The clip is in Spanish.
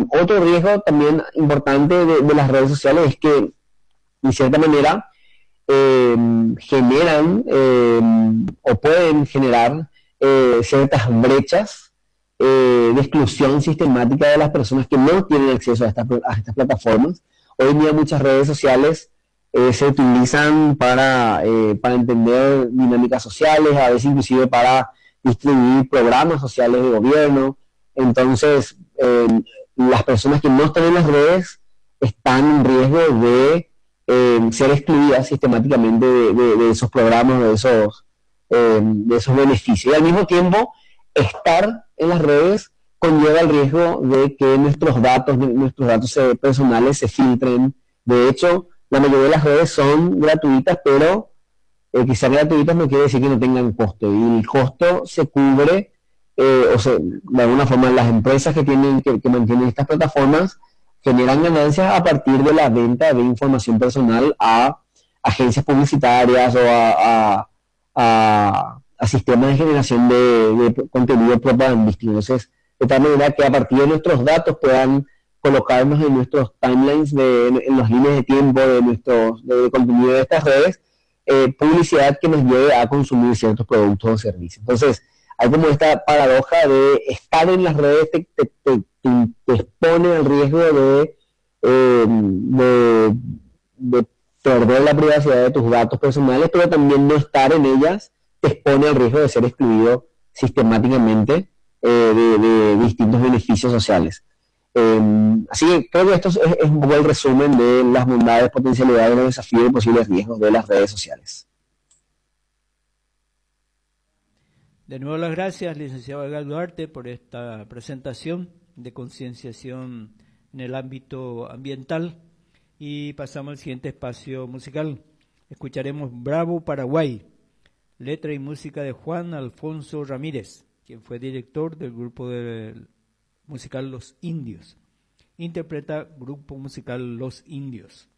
Otro riesgo también importante de las redes sociales es que, de cierta manera, generan o pueden generar ciertas brechas de exclusión sistemática de las personas que no tienen acceso a estas plataformas. Hoy en día muchas redes sociales se utilizan para entender dinámicas sociales, a veces inclusive para distribuir programas sociales de gobierno. Entonces, las personas que no están en las redes están en riesgo de ser excluidas sistemáticamente de esos programas, de esos beneficios. Y al mismo tiempo, estar en las redes conlleva el riesgo de que nuestros datos personales se filtren. De hecho, la mayoría de las redes son gratuitas, pero que sean gratuitas no quiere decir que no tengan costo. Y el costo se cubre, de alguna forma, las empresas que mantienen estas plataformas generan ganancias a partir de la venta de información personal a agencias publicitarias o a sistemas de generación de contenido propagandístico. Entonces, de tal manera que a partir de nuestros datos puedan colocarnos en nuestros timelines, en los líneas de tiempo de contenido de estas redes, publicidad que nos lleve a consumir ciertos productos o servicios. Entonces, hay como esta paradoja de estar en las redes te expone al riesgo de perder la privacidad de tus datos personales, pero también no estar en ellas te expone al riesgo de ser excluido sistemáticamente de distintos beneficios sociales. Así que creo que esto es un poco el resumen de las bondades, potencialidades, los desafíos y posibles riesgos de las redes sociales. De nuevo las gracias, licenciado Edgar Duarte, por esta presentación de concienciación en el ámbito ambiental. Y pasamos al siguiente espacio musical. Escucharemos Bravo Paraguay, letra y música de Juan Alfonso Ramírez, quien fue director del grupo musical Los Indios. Interpreta grupo musical Los Indios.